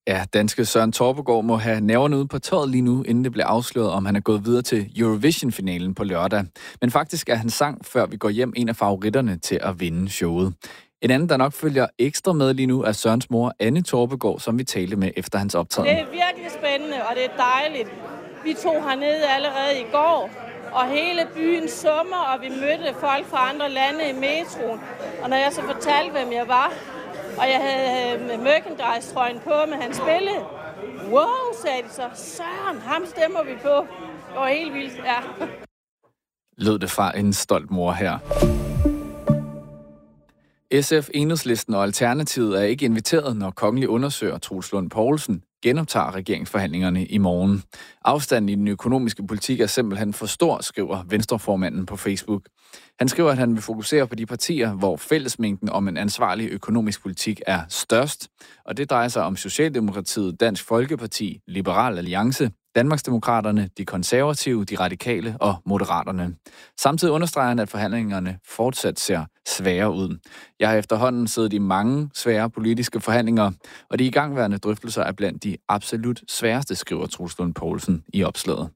Ja, danske Søren Torpegaard må have nerverne ude på tøjet lige nu, inden det bliver afsløret, om han er gået videre til Eurovision-finalen på lørdag. Men faktisk er hans sang, før vi går hjem, en af favoritterne til at vinde showet. En anden, der nok følger ekstra med lige nu, er Sørens mor, Anne Torpegaard, som vi talte med efter hans optræden. Det er virkelig spændende, og det er dejligt. Vi tog hernede allerede i går, og hele byen summer, og vi mødte folk fra andre lande i metroen. Og når jeg så fortalte, hvem jeg var, og jeg havde merchandise-trøjen på med hans billede. Wow, sagde de så. Søren, ham stemmer vi på. Det var helt vildt, ja. Lød det fra en stolt mor her. SF, Enhedslisten og Alternativet er ikke inviteret, når kongelig undersøger Troels Lund Poulsen genoptager regeringsforhandlingerne i morgen. Afstanden i den økonomiske politik er simpelthen for stor, skriver Venstreformanden på Facebook. Han skriver, at han vil fokusere på de partier, hvor fællesmængden om en ansvarlig økonomisk politik er størst. Og det drejer sig om Socialdemokratiet, Dansk Folkeparti, Liberal Alliance, Danmarksdemokraterne, de konservative, de radikale og moderaterne. Samtidig understreger han, at forhandlingerne fortsat ser svære ud. Jeg har efterhånden siddet i mange svære politiske forhandlinger, og de igangværende drøftelser er blandt de absolut sværeste, skriver Troels Lund Poulsen i opslaget.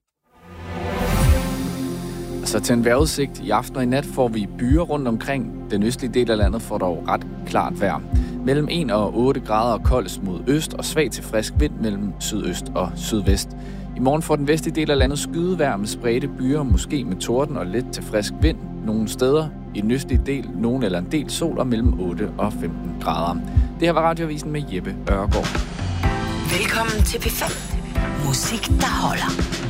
Så til en vejrudsigt i aften og i nat får vi byer rundt omkring. Den østlige del af landet får dog ret klart vejr. Mellem 1 og 8 grader koldest mod øst og svag til frisk vind mellem sydøst og sydvest. I morgen får den vestlige del af landet skydevejr med spredte byer, måske med torden og lidt til frisk vind. Nogle steder i den østlige del, nogen eller en del sol og mellem 8 og 15 grader. Det her var Radioavisen med Jeppe Ørgaard. Velkommen til P5. Musik, der holder.